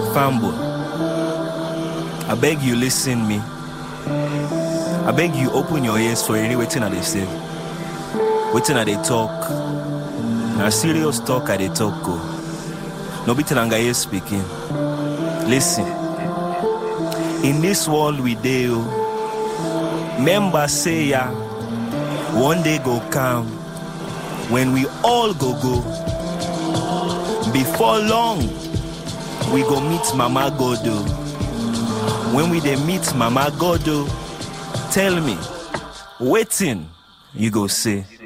Fambo, I beg you listen me. I beg you open your ears for any waiting at they say. Waiting at they talk. Now serious talk at they talk go. No beating anga speaking. Listen. In this world we deal. Members say ya. One day go come. When we all go. Before long, we go meet Mama Godo. When we dey meet Mama Godo, tell me, waiting, you go say.